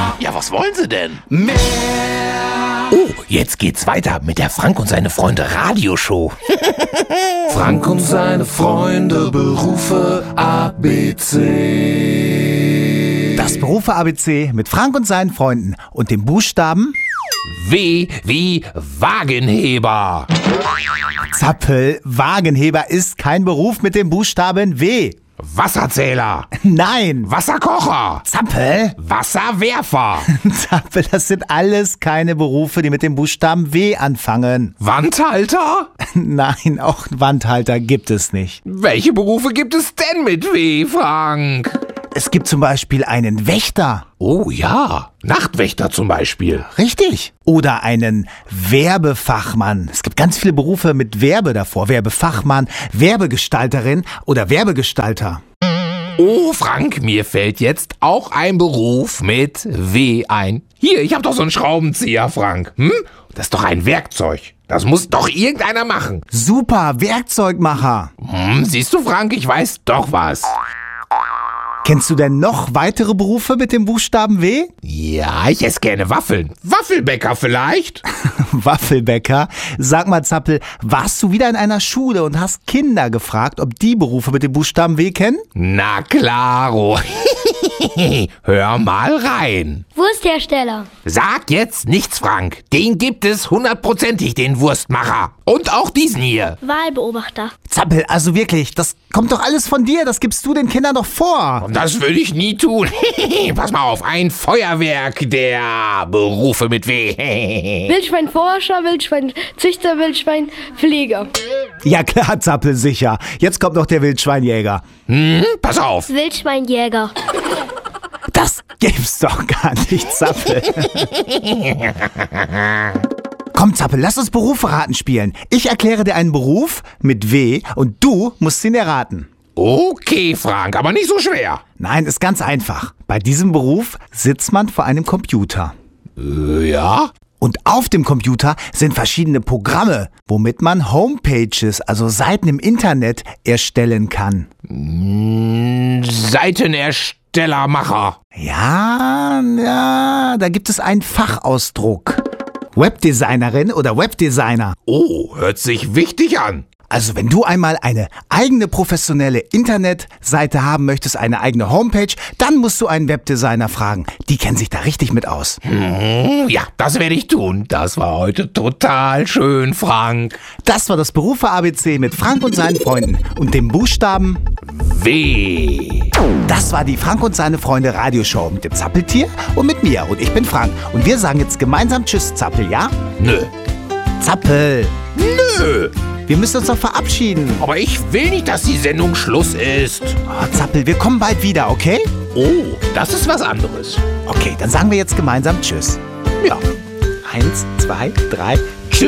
Ja, was wollen Sie denn? Mehr. Oh, jetzt geht's weiter mit der Frank und seine Freunde Radioshow. Frank und seine Freunde, Berufe ABC. Das Berufe ABC mit Frank und seinen Freunden und dem Buchstaben W wie Wagenheber. Zappel. Wagenheber ist kein Beruf mit dem Buchstaben W. Wasserzähler. Nein. Wasserkocher. Zappel. Wasserwerfer. Zappel, das sind alles keine Berufe, die mit dem Buchstaben W anfangen. Wandhalter? Nein, auch Wandhalter gibt es nicht. Welche Berufe gibt es denn mit W, Frank? Es gibt zum Beispiel einen Wächter. Oh ja, Nachtwächter zum Beispiel. Richtig. Oder einen Werbefachmann. Es gibt ganz viele Berufe mit Werbe davor. Werbefachmann, Werbegestalterin oder Werbegestalter. Oh, Frank, mir fällt jetzt auch ein Beruf mit W ein. Hier, ich hab doch so einen Schraubenzieher, Frank. Das ist doch ein Werkzeug. Das muss doch irgendeiner machen. Super, Werkzeugmacher. Siehst du, Frank, ich weiß doch was. Kennst du denn noch weitere Berufe mit dem Buchstaben W? Ja, ich esse gerne Waffeln. Waffelbäcker vielleicht? Waffelbäcker. Sag mal, Zappel, warst du wieder in einer Schule und hast Kinder gefragt, ob die Berufe mit dem Buchstaben W kennen? Na klaro. Hör mal rein. Wursthersteller. Sag jetzt nichts, Frank. Den gibt es 100%ig, den Wurstmacher. Und auch diesen hier. Wahlbeobachter. Zappel, also wirklich, das kommt doch alles von dir, das gibst du den Kindern doch vor. Und das würde ich nie tun. Pass mal auf, ein Feuerwerk der Berufe mit W. Wildschweinforscher, Wildschweinzüchter, Wildschweinpfleger. Ja klar, Zappel, sicher. Jetzt kommt noch der Wildschweinjäger. Pass auf. Wildschweinjäger. Das gibt's doch gar nicht, Zappel. Komm, Zappel, lass uns Berufe raten spielen. Ich erkläre dir einen Beruf mit W und du musst ihn erraten. Okay, Frank, aber nicht so schwer. Nein, ist ganz einfach. Bei diesem Beruf sitzt man vor einem Computer. Ja? Und auf dem Computer sind verschiedene Programme, womit man Homepages, also Seiten im Internet, erstellen kann. Seitenerstellermacher. Ja, da gibt es einen Fachausdruck. Webdesignerin oder Webdesigner. Oh, hört sich wichtig an. Also wenn du einmal eine eigene professionelle Internetseite haben möchtest, eine eigene Homepage, dann musst du einen Webdesigner fragen. Die kennen sich da richtig mit aus. Ja, das werde ich tun. Das war heute total schön, Frank. Das war das Berufe ABC mit Frank und seinen Freunden und dem Buchstaben W. Das war die Frank und seine Freunde Radioshow mit dem Zappeltier und mit mir. Und ich bin Frank. Und wir sagen jetzt gemeinsam Tschüss, Zappel, ja? Nö. Zappel. Nö. Wir müssen uns doch verabschieden. Aber ich will nicht, dass die Sendung Schluss ist. Oh, Zappel, wir kommen bald wieder, okay? Oh, das ist was anderes. Okay, dann sagen wir jetzt gemeinsam Tschüss. Ja. 1, 2, 3,